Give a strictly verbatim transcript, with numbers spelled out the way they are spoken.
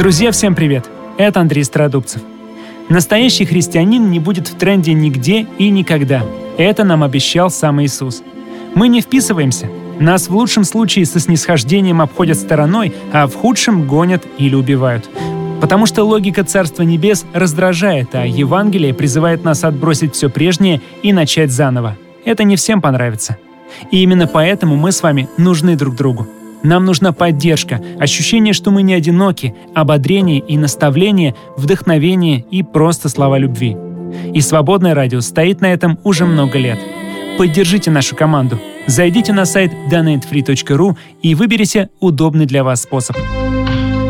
Друзья, всем привет! Это Андрей Стародубцев. Настоящий христианин не будет в тренде нигде и никогда. Это нам обещал сам Иисус. Мы не вписываемся. Нас в лучшем случае со снисхождением обходят стороной, а в худшем гонят или убивают. Потому что логика Царства Небес раздражает, а Евангелие призывает нас отбросить все прежнее и начать заново. Это не всем понравится. И именно поэтому мы с вами нужны друг другу. Нам нужна поддержка, ощущение, что мы не одиноки, ободрение и наставление, вдохновение и просто слова любви. И Свободное радио стоит на этом уже много лет. Поддержите нашу команду. Зайдите на сайт донейт фри точка ру и выберите удобный для вас способ.